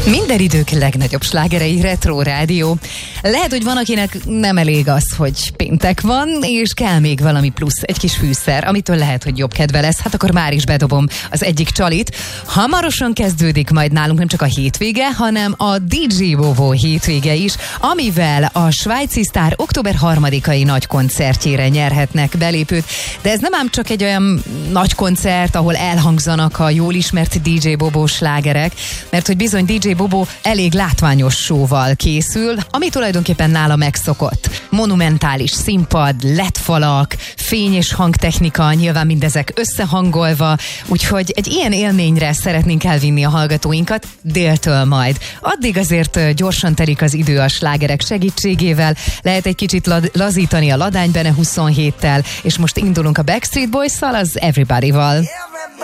Minden idők legnagyobb slágerei, Retro Rádió. Lehet, hogy van, akinek nem elég az, hogy péntek van, és kell még valami plusz, egy kis fűszer, amitől lehet, hogy jobb kedve lesz. Hát akkor már is bedobom az egyik csalit. Hamarosan kezdődik majd nálunk nem csak a hétvége, hanem a DJ Bobo hétvége is, amivel a svájci sztár október 3-ai nagy koncertjére nyerhetnek belépőt. De ez nem ám csak egy olyan nagy koncert, ahol elhangzanak a jól ismert DJ Bobo slágerek, mert hogy bizony DJ Bobo elég látványos show-val készül, ami tulajdonképpen nála megszokott. Monumentális színpad, LED-falak, fény és hangtechnika, nyilván mindezek összehangolva, úgyhogy egy ilyen élményre szeretnénk elvinni a hallgatóinkat déltől majd. Addig azért gyorsan telik az idő a slágerek segítségével, lehet egy kicsit lazítani a Ladány Bene 27-tel, és most indulunk a Backstreet Boys-szal, az Everybody-val.